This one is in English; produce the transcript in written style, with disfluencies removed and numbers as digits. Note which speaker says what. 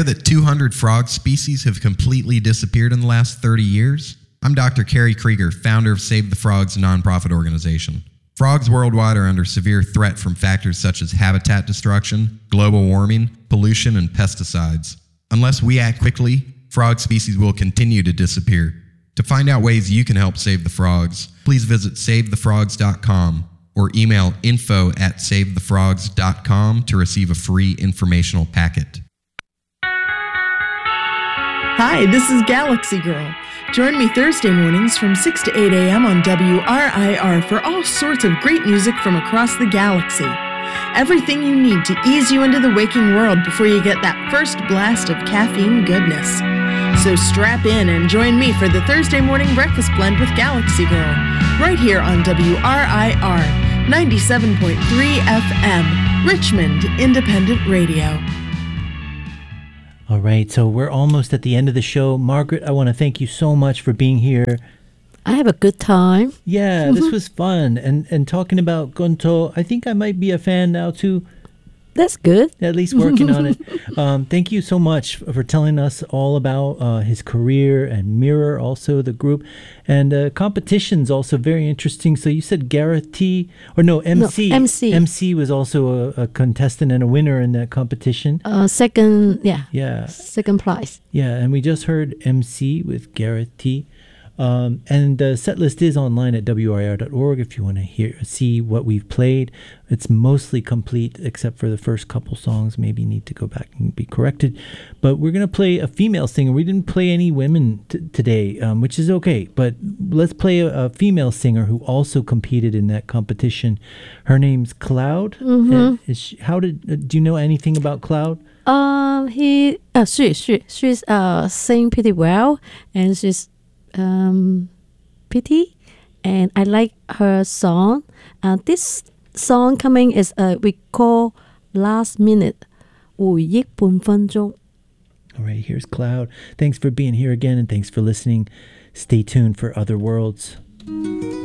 Speaker 1: know that 200 frog species have completely disappeared in the last 30 years? I'm Dr. Carrie Krieger, founder of Save the Frogs nonprofit organization. Frogs worldwide are under severe threat from factors such as habitat destruction, global warming, pollution, and pesticides. Unless we act quickly, frog species will continue to disappear. To find out ways you can help save the frogs, please visit SaveTheFrogs.com or email info@SaveTheFrogs.com to receive a free informational packet.
Speaker 2: Hi, this is Galaxy Girl. Join me Thursday mornings from 6 to 8 a.m. on WRIR for all sorts of great music from across the galaxy. Everything you need to ease you into the waking world before you get that first blast of caffeine goodness. So strap in and join me for the Thursday morning breakfast blend with Galaxy Girl, right here on WRIR 97.3 FM, Richmond Independent Radio.
Speaker 3: All right, so we're almost at the end of the show. Margaret, I want to thank you so much for being here.
Speaker 4: I have a good time.
Speaker 3: Yeah, this was fun. And talking about Gonto, I think I might be a fan now too.
Speaker 4: That's good.
Speaker 3: At least working on it. Thank you so much for telling us all about his career and Mirror, also the group. And competition's also very interesting. So you said Gareth T, or no, MC.
Speaker 4: No, MC.
Speaker 3: MC was also a contestant and a winner in that competition.
Speaker 4: Second, yeah.
Speaker 3: Yeah.
Speaker 4: Second prize.
Speaker 3: Yeah, and we just heard MC with Gareth T. And the set list is online at WIR.org if you want to see what we've played. It's mostly complete except for the first couple songs. Maybe need to go back and be corrected. But we're going to play a female singer. We didn't play any women today, which is okay. But let's play a female singer who also competed in that competition. Her name's Cloud.
Speaker 4: Mm-hmm.
Speaker 3: Do you know anything about Cloud?
Speaker 4: She's sing pretty well, and she's pretty, and I like her song. This song coming is we call Last Minute, 回憶半分鐘.
Speaker 3: All right, here's Cloud. Thanks for being here again, and thanks for listening. Stay tuned for Other Worlds.